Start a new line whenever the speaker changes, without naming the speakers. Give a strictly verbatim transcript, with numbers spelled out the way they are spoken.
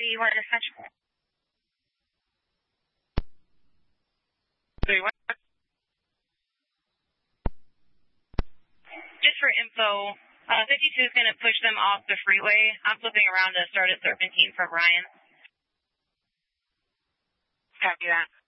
you want to dispatch?
Say what?
Just for info, uh, fifty-two is going to push them off the freeway. I'm flipping around to start at Serpentine from Ryan.
Copy that.